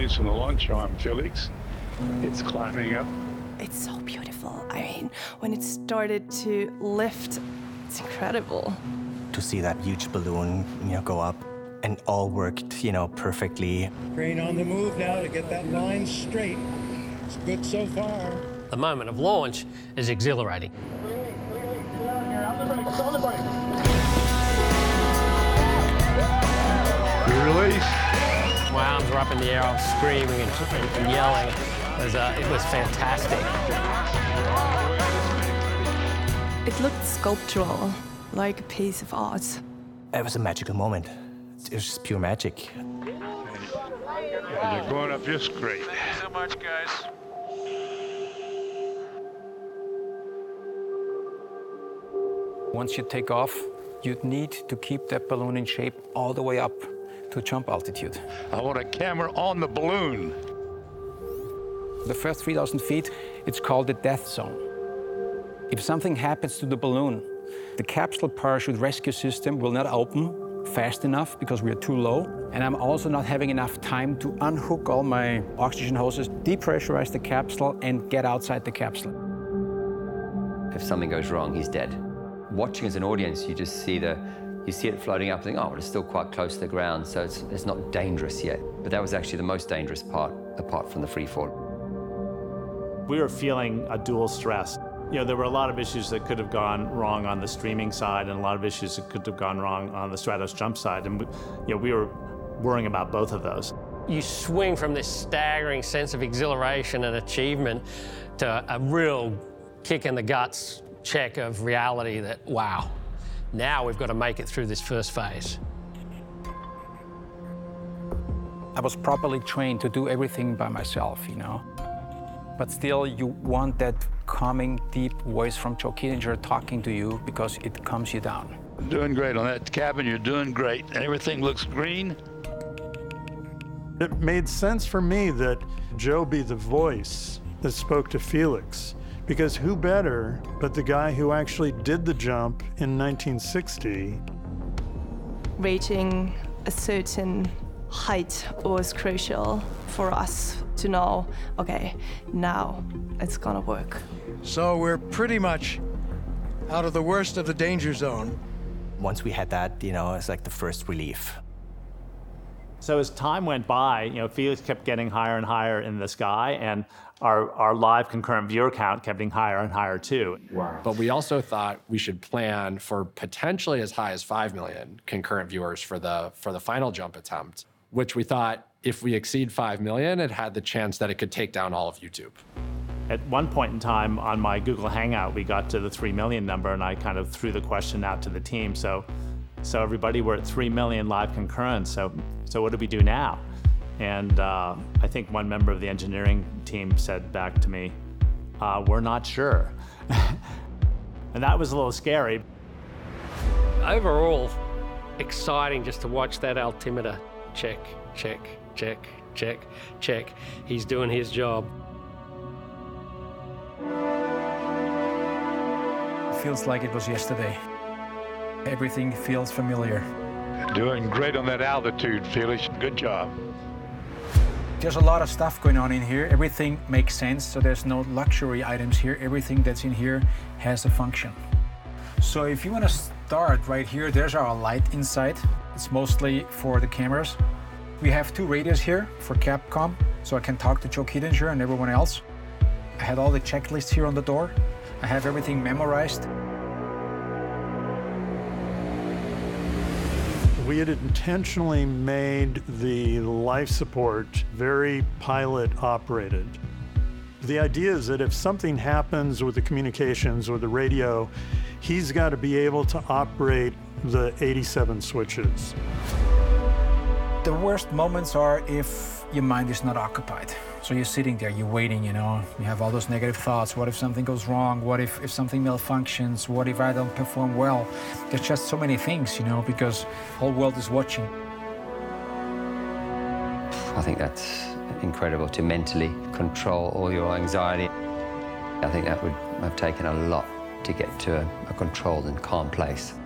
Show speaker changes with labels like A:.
A: news from the launch arm, Felix. It's climbing up.
B: It's so beautiful. I mean, when it started to lift, it's incredible.
C: To see that huge balloon, go up and all worked, perfectly.
D: Crane on the move now to get that line straight. It's good so far.
E: The moment of launch is exhilarating.
A: Release.
E: My arms were up in the air, I was screaming and yelling. It was fantastic.
B: It looked sculptural, like a piece of art.
C: It was a magical moment. It was just pure magic.
A: And you're going up just great.
F: Thank you so much, guys.
G: Once you take off, you need to keep that balloon in shape all the way up to jump altitude.
A: I want a camera on the balloon.
G: The first 3,000 feet, it's called the death zone. If something happens to the balloon, the capsule parachute rescue system will not open fast enough because we are too low. And I'm also not having enough time to unhook all my oxygen hoses, depressurize the capsule, and get outside the capsule.
H: If something goes wrong, he's dead. Watching as an audience, you just see it floating up and think, oh, well, it's still quite close to the ground, so it's not dangerous yet. But that was actually the most dangerous part, apart from the free fall.
I: We were feeling a dual stress. There were a lot of issues that could have gone wrong on the streaming side and a lot of issues that could have gone wrong on the Stratos jump side. And we were worrying about both of those.
E: You swing from this staggering sense of exhilaration and achievement to a real kick in the guts check of reality that, wow, now we've got to make it through this first phase.
G: I was properly trained to do everything by myself, But still, you want that calming, deep voice from Joe Kittinger talking to you because it calms you down.
A: Doing great on that cabin. You're doing great. Everything looks green.
J: It made sense for me that Joe be the voice that spoke to Felix, because who better but the guy who actually did the jump in 1960?
B: Reaching a certain height was crucial for us to know, okay, now it's gonna work.
D: So we're pretty much out of the worst of the danger zone.
C: Once we had that, it's like the first relief.
I: So as time went by, Felix kept getting higher and higher in the sky, and our live concurrent viewer count kept getting higher and higher too.
K: Wow. But we also thought we should plan for potentially as high as 5 million concurrent viewers for the final jump attempt, which we thought if we exceed 5 million, it had the chance that it could take down all of YouTube.
I: At one point in time on my Google Hangout, we got to the 3 million number, and I kind of threw the question out to the team. So everybody, we're at 3 million live concurrents. So what do we do now? And I think one member of the engineering team said back to me, we're not sure. And that was a little scary.
E: Overall, exciting just to watch that altimeter. Check, check, check, check, check. He's doing his job.
G: It feels like it was yesterday. Everything feels familiar.
A: Doing great on that altitude, Felix. Good job.
G: There's a lot of stuff going on in here. Everything makes sense, so there's no luxury items here. Everything that's in here has a function. So if you want to start right here, there's our light inside. It's mostly for the cameras. We have 2 radios here for Capcom, so I can talk to Joe Kittinger and everyone else. I had all the checklists here on the door. I have everything memorized.
J: We had intentionally made the life support very pilot operated. The idea is that if something happens with the communications or the radio, he's got to be able to operate the 87 switches.
G: The worst moments are if your mind is not occupied. So you're sitting there, you're waiting, you have all those negative thoughts. What if something goes wrong? What if something malfunctions? What if I don't perform well? There's just so many things, because the whole world is watching.
H: I think that's incredible to mentally control all your anxiety. I think that would have taken a lot to get to a controlled and calm place.